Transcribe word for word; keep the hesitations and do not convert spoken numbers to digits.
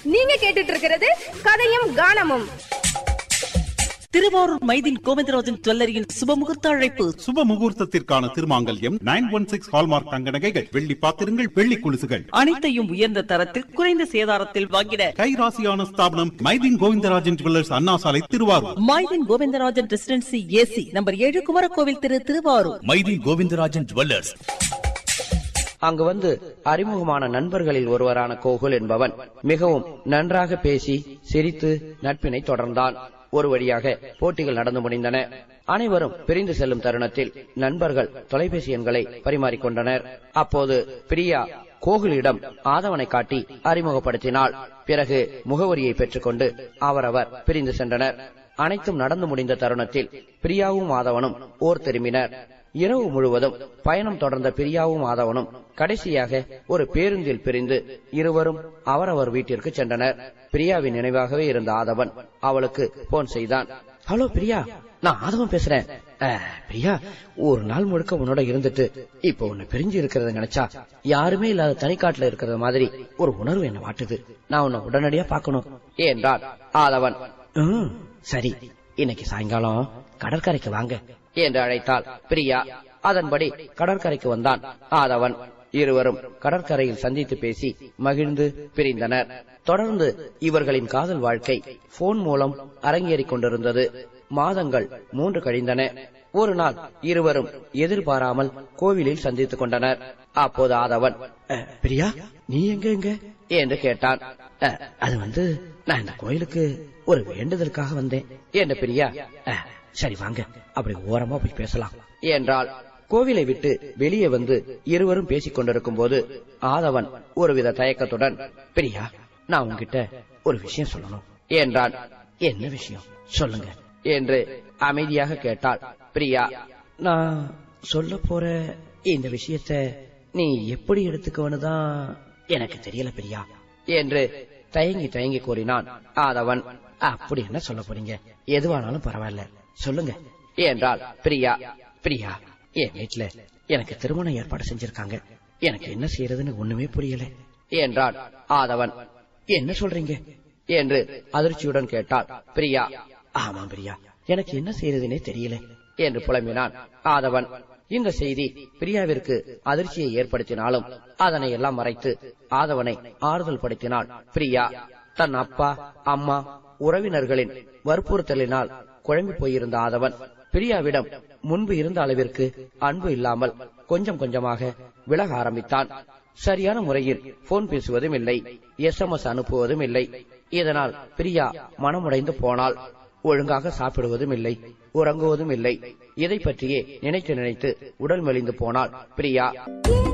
நீங்க கேட்டுட்டு இருக்கிறது கதையும் கானமும். திருவாரூர் மைதீன் கோவிந்தராஜன் ஜுவல்லரியின் சுபமுகூர்த்த அழைப்பு. சுப முகூர்த்தத்திற்கான திருமாங்கல்யம் நைன் ஒன் சிக்ஸ் ஹால்மார்க் தங்க நகைகள், வெள்ளி பாத்திரங்கள், வெள்ளி குலுசுகள் அனைத்தையும் உயர்ந்த தரத்தில் குறைந்த சேதாரத்தில் வாங்கிட கைராசியான ஸ்தாபனம் மைதீன் கோவிந்தராஜன் ஜுவல்லர்ஸ், அண்ணா சாலை, Thiruvarur. Maideen Govindarajan residency AC number ஏழு, குமரகோவில் திரு, திருவாரூர். மைதீன் கோவிந்தராஜன் ஜுவல்லர்ஸ். அங்கு வந்து அறிமுகமான நண்பர்களில் ஒருவரான கோகுல் என்பவன் மிகவும் நன்றாக பேசி சிரித்து நட்பினை தொடர்ந்தான். ஒரு வழியாக போட்டிகள் நடந்து முடிந்தன. அனைவரும் பிரிந்து செல்லும் தருணத்தில் நண்பர்கள் தொலைபேசி எண்களை பரிமாறிக்கொண்டனர். அப்போது பிரியா கோகுலிடம் ஆதவனை காட்டி அறிமுகப்படுத்தினாள். பிறகு முகவரியை பெற்றுக்கொண்டு அவரவர் பிரிந்து சென்றனர். அனைத்தும் நடந்து முடிந்த தருணத்தில் பிரியாவும் ஆதவனும் ஓர் திரும்பினர். இரவு முழுவதும் பயணம் தொடர்ந்த பிரியாவும் ஆதவனும் கடைசியாக ஒரு பேருந்தில் பிரிந்து இருவரும் அவரவர் வீட்டிற்கு சென்றனர். பிரியாவின் நினைவாகவே இருந்த ஆதவன் அவளுக்கு போன் செய்தான். ஹலோ பிரியா, நான் ஆதவன் பேசுறேன். பிரியா, ஒரு நாள் முழுக்க உன்னோட இருந்துட்டு இப்ப உன்னை பிரிஞ்சு இருக்கிறத நினைச்சா யாருமே இல்லாத தனிக்காட்டுல இருக்கிறது மாதிரி ஒரு உணர்வு என்ன வாட்டுது. நான் உன்னை உடனடியா பாக்கணும் என்றான் ஆதவன். சரி, இன்னைக்கு சாயங்காலம் கடற்கரைக்கு வாங்க என்று அழைத்தாள் பிரியா. அதன்படி கடற்கரைக்கு வந்தான் ஆதவன். இருவரும் கடற்கரையில் சந்தித்து பேசி மகிழ்ந்து பிரிந்தனர். தொடர்ந்து இவர்களின் காதல் வாழ்க்கை போன் மூலம் அரங்கேறிக் கொண்டிருந்தது. மாதங்கள் மூன்று கழிந்தன. ஒரு நாள் இருவரும் எதிர்பாராமல் கோவிலில் சந்தித்துக் கொண்டனர். அப்போது ஆதவன், பிரியா நீ எங்க எங்க என்று கேட்டான். அது வந்து நான் இந்த கோயிலுக்கு ஒரு வேண்டுதலுக்காக வந்தேன் என்ற பிரியா. சரி வாங்க, அப்படி ஓரமா போய் பேசலாம் என்றாள். கோவிலை விட்டு வெளியே வந்து இருவரும் பேசிக் கொண்டிருக்கும் போது ஆதவன் ஒருவித தயக்கத்துடன், பிரியா நான் உங்ககிட்ட ஒரு விஷயம் சொல்லணும் என்றான். என்ன விஷயம் சொல்லுங்க என்று அமைதியாக கேட்டாள் பிரியா. நான் சொல்ல போற இந்த விஷயத்த நீ எப்படி எடுத்துக்கவனுதான் எனக்கு தெரியல பிரியா என்று தயங்கி தயங்கி கூறினான் ஆதவன். அப்படி என்ன சொல்ல போறீங்க? எதுவானாலும் பரவாயில்ல சொல்லுங்க என்றாள் பிரியா. பிரியா, என் வீட்டுல எனக்கு திருமணம் ஏற்பாடு செஞ்சிருக்காங்க. எனக்கு என்ன செய்யறதுன்னு ஒண்ணுமே புரியல என்றான் ஆதவன். என்ன சொல்றீங்க என்று அதிர்ச்சியுடன் கேட்டாள் பிரியா. ஆமா பிரியா, எனக்கு என்ன செய்யறதுன்னே தெரியல என்று புலம்பினான் ஆதவன். இந்த செய்தி பிரியாவிற்கு அதிர்ச்சியை ஏற்படுத்தினாலும் அதனை எல்லாம் மறைத்து ஆதவனை ஆறுதல் படுத்தினாள் பிரியா. தன் அப்பா அம்மா உறவினர்களின் வற்புறுத்தலினால் குழம்பி போயிருந்த ஆதவன் பிரியாவிடம் முன்பு இருந்த அளவிற்கு அன்பு இல்லாமல் கொஞ்சம் கொஞ்சமாக விலக ஆரம்பித்தான். சரியான முறையில் போன் பேசுவதும் இல்லை, எஸ் எம் எஸ் அனுப்புவதும் இல்லை. இதனால் பிரியா மனமுடைந்து போனாள். ஒழுங்காக சாப்பிடுவதும் இல்லை, உறங்குவதும் இல்லை. இதை பற்றியே நினைத்து நினைத்து உடல் மெலிந்து போனாள் பிரியா.